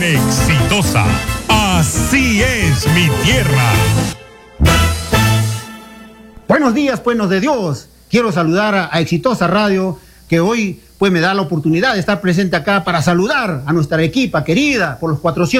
en Exitosa. Así es mi tierra. Buenos días, pueblos de Dios. Quiero saludar a Exitosa Radio, que hoy pues me da la oportunidad de estar presente acá para saludar a nuestra Arequipa querida por los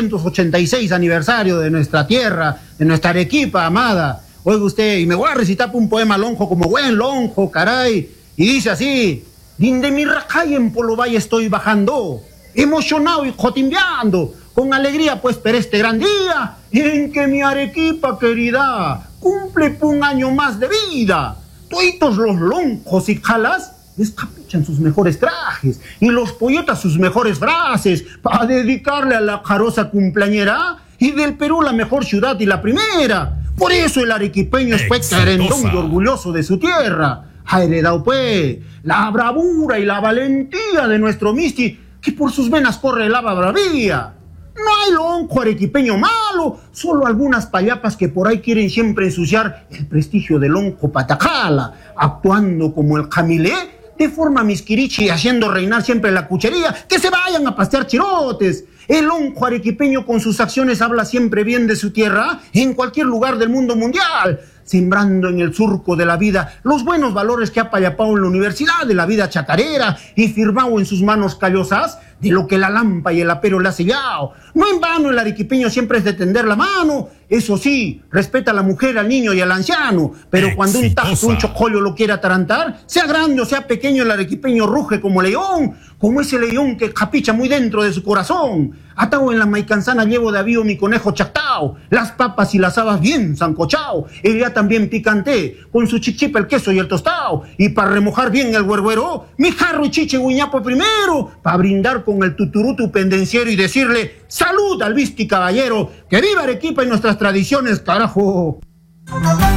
486 aniversario de nuestra tierra, de nuestra Arequipa amada. Oiga usted, y me voy a recitar un poema lonjo como buen lonjo, caray. Y dice así: Dinde mi rajay en Polo Valle estoy bajando, emocionado y jotimbeando, con alegría pues por este gran día, en que mi Arequipa querida cumple un año más de vida. Toitos los lonjos y jalas descapuchan sus mejores trajes y los poetas sus mejores frases para dedicarle a la jarosa cumpleañera y del Perú la mejor ciudad y la primera. Por eso el arequipeño es pues querendón y orgulloso de su tierra. Ha heredado pues la bravura y la valentía de nuestro Misti, que por sus venas corre el ava bravía. No hay lonjo arequipeño malo, solo algunas payapas que por ahí quieren siempre ensuciar el prestigio del lonjo Patacala, actuando como el jamilé de forma misquirichi y haciendo reinar siempre la cuchería. Que se vayan a pastear chirotes. El lonjo arequipeño con sus acciones habla siempre bien de su tierra en cualquier lugar del mundo mundial, sembrando en el surco de la vida los buenos valores que ha payapao en la universidad de la vida chacarera y firmado en sus manos callosas de lo que la lampa y el apero le ha sellado. No en vano el arequipeño siempre es de tender la mano. Eso sí, respeta a la mujer, al niño y al anciano, pero cuando un tajo, un chocollo lo quiere atarantar, sea grande o sea pequeño, el arequipeño ruge como león, como ese león que capicha muy dentro de su corazón. Atado en la maicanzana llevo de avío mi conejo chactao, las papas y las habas bien sancochao, el ya también picante, con su chichipa, el queso y el tostao, y para remojar bien el huerguero, mi jarro y chiche guiñapo primero, para brindar con el tuturutu pendenciero y decirle: salud al visti caballero, que viva Arequipa y nuestras tradiciones, carajo.